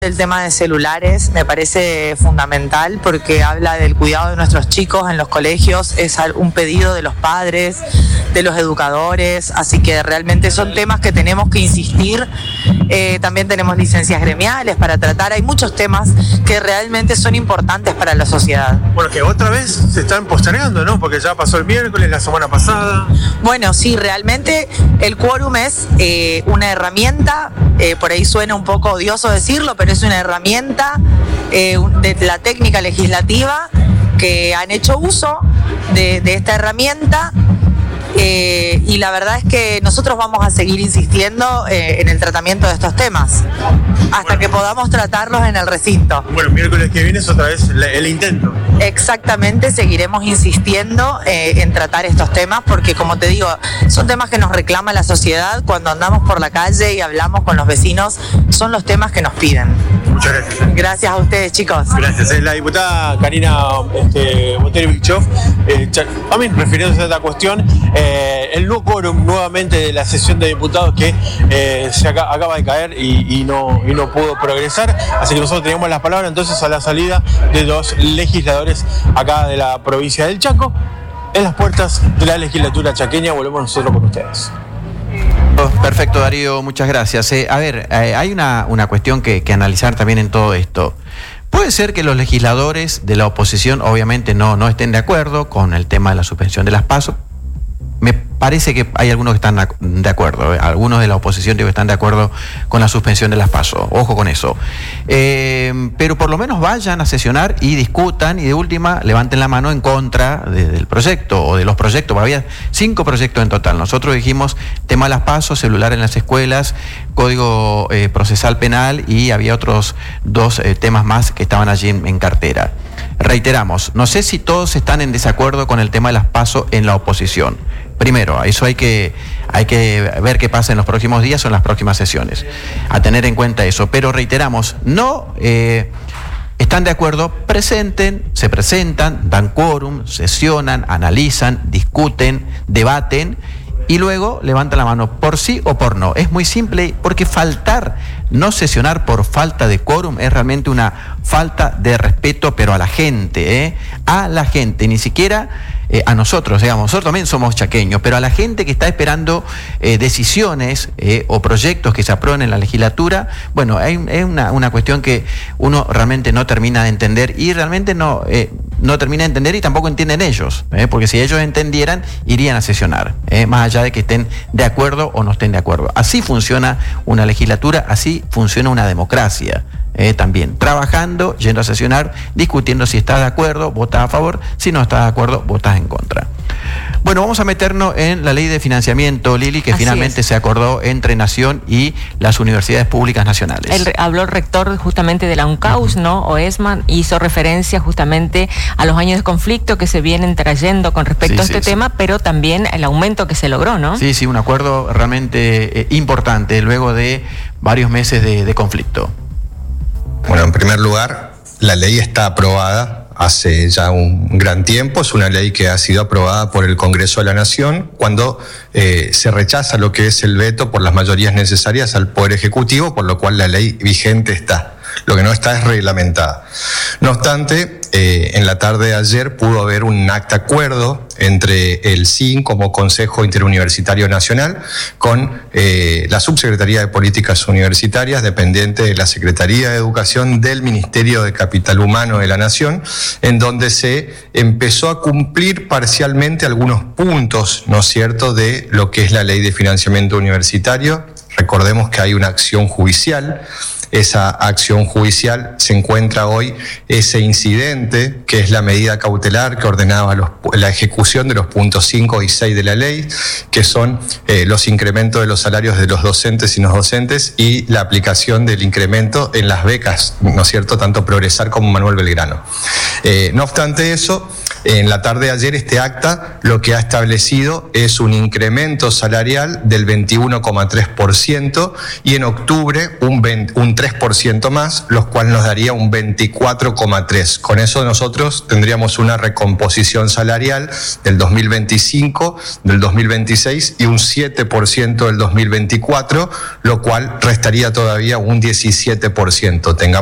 El tema de celulares me parece fundamental porque habla del cuidado de nuestros chicos en los colegios, es un pedido de los padres, de los educadores, así que realmente son temas que tenemos que insistir. También tenemos licencias gremiales para tratar, hay muchos temas que realmente son importantes para la sociedad. Bueno, que otra vez se están postergando, ¿no? Porque ya pasó el miércoles, la semana pasada. Bueno, sí, realmente el quórum es una herramienta, por ahí suena un poco odioso decirlo, pero es una herramienta de la técnica legislativa que han hecho uso de esta herramienta. Y la verdad es que nosotros vamos a seguir insistiendo en el tratamiento de estos temas hasta que podamos tratarlos en el recinto. Bueno, el miércoles que viene es otra vez el intento. Exactamente, seguiremos insistiendo en tratar estos temas porque, como te digo, son temas que nos reclama la sociedad cuando andamos por la calle y hablamos con los vecinos, son los temas que nos piden. Muchas gracias. Gracias a ustedes, chicos. Gracias. La diputada Karina Botero-Vilchov, también refiriéndose a esta cuestión, el nuevo quórum nuevamente de la sesión de diputados que se acaba de caer y no pudo progresar, así que nosotros teníamos las palabras entonces a la salida de los legisladores acá de la provincia del Chaco. En las puertas de la legislatura chaqueña volvemos nosotros con ustedes. Perfecto, Darío, muchas gracias. Hay una cuestión que analizar también en todo esto. Puede ser que los legisladores de la oposición obviamente no estén de acuerdo con el tema de la suspensión de las PASO. Me parece que hay algunos que están de acuerdo, algunos de la oposición están de acuerdo con la suspensión de las PASO, ojo con eso. Pero por lo menos vayan a sesionar y discutan y de última levanten la mano en contra del proyecto o de los proyectos. Había 5 proyectos en total. Nosotros dijimos tema de las PASO, celular en las escuelas, código procesal penal y había otros 2 temas más que estaban allí en cartera. Reiteramos, no sé si todos están en desacuerdo con el tema de las PASO en la oposición. Primero, eso hay que ver qué pasa en los próximos días o en las próximas sesiones, a tener en cuenta eso. Pero reiteramos, no están de acuerdo, se presentan, dan quórum, sesionan, analizan, discuten, debaten y luego levantan la mano por sí o por no. Es muy simple porque no sesionar por falta de quórum es realmente una falta de respeto, pero a la gente, ni siquiera a nosotros, digamos, nosotros también somos chaqueños, pero a la gente que está esperando decisiones o proyectos que se aprueben en la legislatura, bueno, es una cuestión que uno realmente no termina de entender y realmente no termina de entender y tampoco entienden ellos, porque si ellos entendieran, irían a sesionar, más allá de que estén de acuerdo o no estén de acuerdo. Así funciona una legislatura, así funciona una democracia. También trabajando, yendo a sesionar, discutiendo si estás de acuerdo, votás a favor, si no estás de acuerdo, votás en contra. Bueno, vamos a meternos en la ley de financiamiento, Lili, que finalmente se acordó entre Nación y las universidades públicas nacionales. Habló el rector justamente de la UNCAUS, ¿no? O ESMA, hizo referencia justamente a los años de conflicto que se vienen trayendo con respecto a este tema, pero también el aumento que se logró, ¿no? Sí, un acuerdo realmente importante luego de varios meses de conflicto. Bueno, en primer lugar, la ley está aprobada hace ya un gran tiempo. Es una ley que ha sido aprobada por el Congreso de la Nación cuando se rechaza lo que es el veto por las mayorías necesarias al Poder Ejecutivo, por lo cual la ley vigente está. Lo que no está es reglamentada. No obstante, en la tarde de ayer pudo haber un acta acuerdo entre el CIN como Consejo Interuniversitario Nacional con la Subsecretaría de Políticas Universitarias, dependiente de la Secretaría de Educación del Ministerio de Capital Humano de la Nación, en donde se empezó a cumplir parcialmente algunos puntos, ¿no es cierto?, de lo que es la Ley de Financiamiento Universitario. Recordemos que hay una acción judicial. Esa acción judicial se encuentra hoy ese incidente, que es la medida cautelar que ordenaba la ejecución de los puntos 5 y 6 de la ley, que son los incrementos de los salarios de los docentes y no docentes y la aplicación del incremento en las becas, ¿no es cierto?, tanto Progresar como Manuel Belgrano. No obstante eso, En la tarde de ayer este acta lo que ha establecido es un incremento salarial del 21,3% y en octubre un 3% más, lo cual nos daría un 24,3%. Con eso nosotros tendríamos una recomposición salarial del 2025, del 2026 y un 7% del 2024, lo cual restaría todavía un 17%.